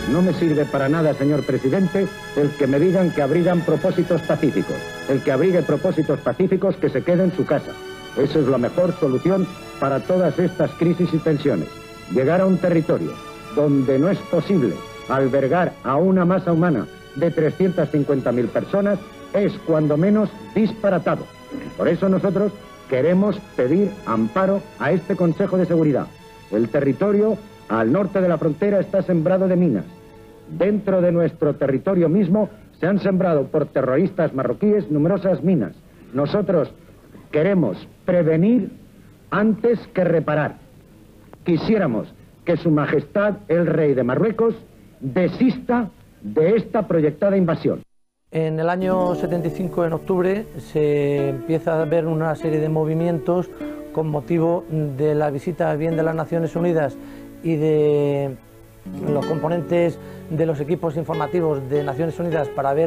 No me sirve para nada, señor presidente, el que me digan que abrigan propósitos pacíficos. El que abrigue propósitos pacíficos que se quede en su casa. Esa es la mejor solución para todas estas crisis y tensiones. Llegar a un territorio donde no es posible albergar a una masa humana de 350.000 personas es cuando menos disparatado. Por eso nosotros queremos pedir amparo a este Consejo de Seguridad. El territorio al norte de la frontera está sembrado de minas. Dentro de nuestro territorio mismo se han sembrado por terroristas marroquíes numerosas minas. Nosotros queremos prevenir antes que reparar. Quisiéramos que Su Majestad el Rey de Marruecos desista de esta proyectada invasión. En el año 75, en octubre, se empieza a ver una serie de movimientos con motivo de la visita bien de las Naciones Unidas y de los componentes de los equipos informativos de Naciones Unidas para ver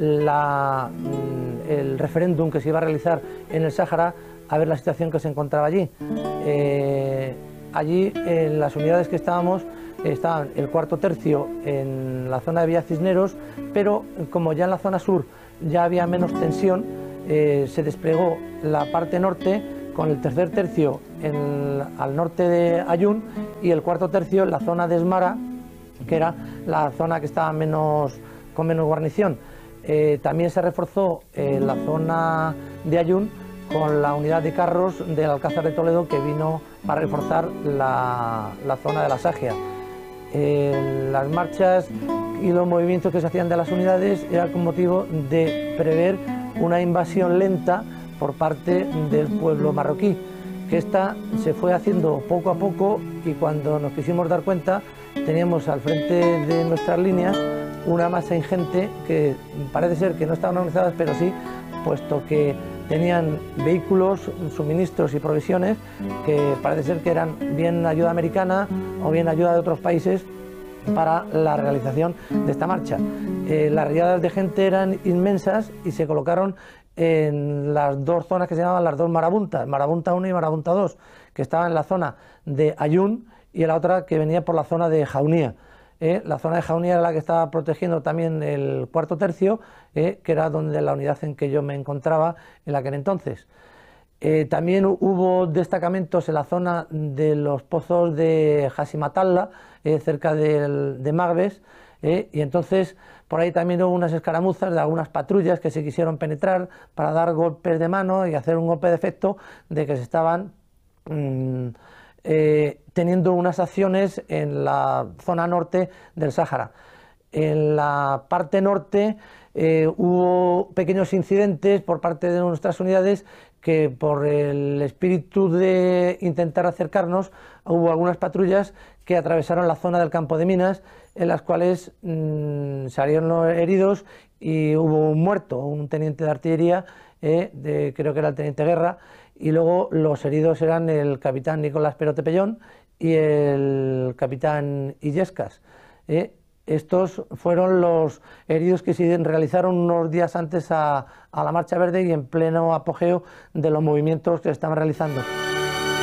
el referéndum que se iba a realizar en el Sáhara, a ver la situación que se encontraba allí. Allí, en las unidades que estábamos, estaban el cuarto tercio en la zona de Villa Cisneros, pero como ya en la zona sur ya había menos tensión, se desplegó la parte norte con el tercer tercio al norte de Ayun y el cuarto tercio en la zona de Esmara, que era la zona que estaba con menos guarnición. También se reforzó la zona de Ayun con la unidad de carros del Alcázar de Toledo, que vino para reforzar la zona de la Sagia. Las marchas y los movimientos que se hacían de las unidades era con motivo de prever una invasión lenta por parte del pueblo marroquí, que esta se fue haciendo poco a poco, y cuando nos quisimos dar cuenta teníamos al frente de nuestras líneas una masa ingente que parece ser que no estaban organizadas, pero sí, puesto que tenían vehículos, suministros y provisiones que parece ser que eran bien ayuda americana o bien ayuda de otros países para la realización de esta marcha. Las riadas de gente eran inmensas y se colocaron en las dos zonas que se llamaban las dos marabuntas, Marabunta 1 y Marabunta 2, que estaban en la zona de Ayun y la otra que venía por la zona de Jaunía. La zona de Jaunía era la que estaba protegiendo también el cuarto tercio, que era donde la unidad en que yo me encontraba en aquel entonces. También hubo destacamentos en la zona de los pozos de Hasimatalla, cerca de Magbes, y entonces por ahí también hubo unas escaramuzas de algunas patrullas que se quisieron penetrar para dar golpes de mano y hacer un golpe de efecto de que se estaban teniendo unas acciones en la zona norte del Sáhara. En la parte norte hubo pequeños incidentes por parte de nuestras unidades que, por el espíritu de intentar acercarnos, hubo algunas patrullas que atravesaron la zona del campo de minas, en las cuales salieron heridos y hubo un muerto, un teniente de artillería, creo que era el teniente Guerra, y luego los heridos eran el capitán Nicolás Perote Pellón y el capitán Illescas. Estos fueron los heridos que se realizaron unos días antes a la Marcha Verde y en pleno apogeo de los movimientos que se estaban realizando.